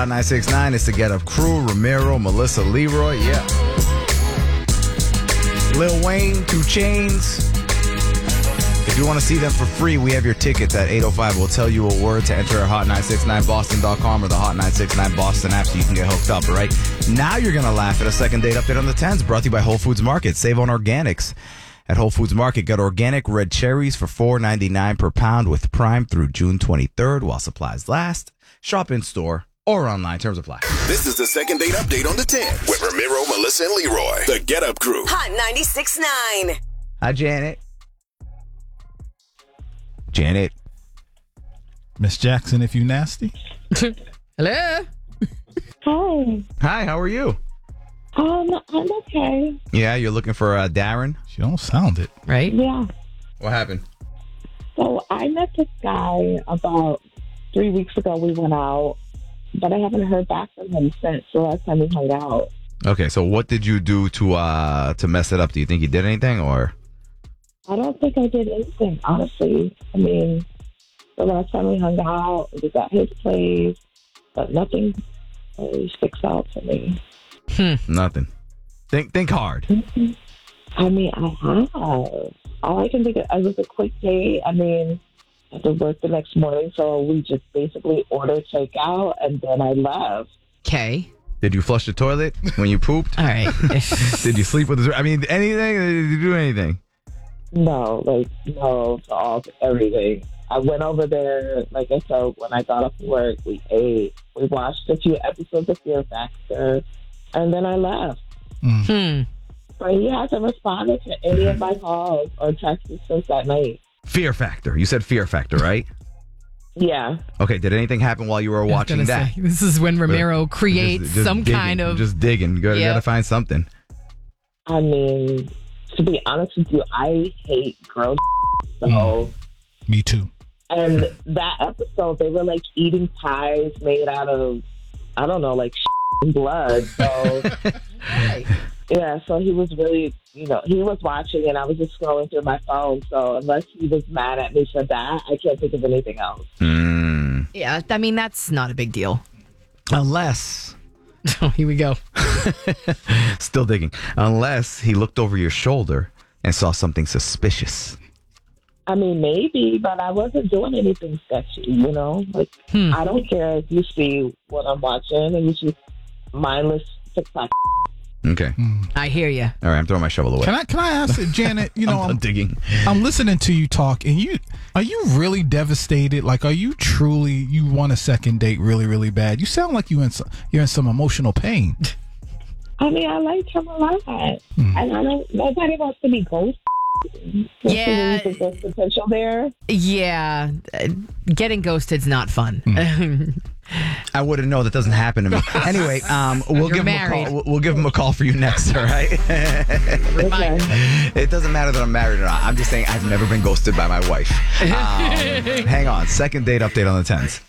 969 is the Get Up crew. Ramiro, Melissa, Leroy. Yeah. Lil Wayne, 2 Chainz. If you want to see them for free, we have your tickets at 8:05. We'll tell you a word to enter at hot969boston.com or the Hot 969 Boston app so you can get hooked up, all right? Now you're going to laugh at a second date update on the 10s, brought to you by Whole Foods Market. Save on organics. At Whole Foods Market, get organic red cherries for $4.99 per pound with Prime through June 23rd while supplies last. Shop in store or online. Terms apply. This is the second date update on the 10th with Ramiro, Melissa, and Leroy. The Get Up crew. Hot 96.9. Hi, Janet. Janet. Miss Jackson, if you nasty. Hello. Hi. Hi, how are you? I'm okay. Yeah, you're looking for Darren? She don't sound it. Right? Yeah. What happened? So I met this guy about 3 weeks ago. We went out, but I haven't heard back from him since the last time we hung out. Okay, so what did you do to mess it up? Do you think you did anything, or? I don't think I did anything, honestly. I mean, the last time we hung out, it was at his place, but nothing really sticks out to me. Nothing. Think hard. I mean, I have. All I can think of, it was a quick date. I mean, I had to work the next morning, so we just basically ordered takeout, and then I left. Okay. Did you flush the toilet when you pooped? All right. Did you sleep with his... I mean, anything? Did you do anything? No, to all, to everything. I went over there, like I said, when I got off work, we ate. We watched a few episodes of Fear Factor, and then I left. But he hasn't responded to any of my calls or texts since that night. Fear Factor. You said Fear Factor, right? Yeah. Okay, did anything happen while you were watching that? This is when Ramiro creates Just some digging, kind of... Just digging. You gotta find something. I mean, to be honest with you, I hate girl so... Me too. And that episode, they were like eating pies made out of, I don't know, like and blood. So, yeah, so he was really, he was watching and I was just scrolling through my phone. So unless he was mad at me for that, I can't think of anything else. Yeah, I mean, that's not a big deal. Unless... Oh, here we go. Still digging. Unless he looked over your shoulder and saw something suspicious. I mean, maybe, but I wasn't doing anything sketchy, Like, I don't care if you see what I'm watching and you see mindless TikTok. Okay. I hear you. All right, I'm throwing my shovel away. Can I ask Janet, I'm digging. I'm listening to you talk, and are you really devastated? Like, are you truly, you want a second date really, really bad? You sound like you're in some emotional pain. I mean, I like him a lot. And nobody wants to be ghosted. Yeah. You think there's potential there? Yeah. Getting ghosted's not fun. I wouldn't know. That doesn't happen to me. Anyway, we'll give him a call. We'll give him a call for you next, all right? It doesn't matter that I'm married or not. I'm just saying I've never been ghosted by my wife. Hang on. Second date update on the 10s.